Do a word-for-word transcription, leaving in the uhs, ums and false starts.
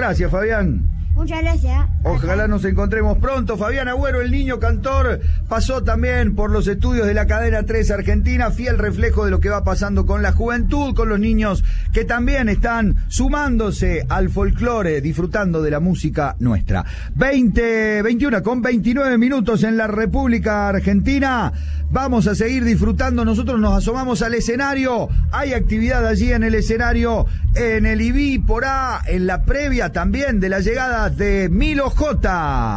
gracias, Fabián. Muchas gracias. Ojalá nos encontremos pronto. Fabián Agüero, el niño cantor, pasó también por los estudios de la cadena tres Argentina, fiel reflejo de lo que va pasando con la juventud, con los niños que también están sumándose al folclore, disfrutando de la música nuestra. veinte, veintiuno con veintinueve minutos en la República Argentina. Vamos a seguir disfrutando. Nosotros nos asomamos al escenario. Hay actividad allí en el escenario, en el I B I por A, en la previa también de la llegada de Milo J.